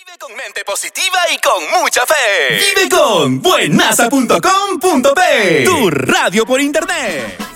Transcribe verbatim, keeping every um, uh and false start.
Vive con mente positiva y con mucha fe. Vive con buenasa punto com punto pe. Tu radio por internet.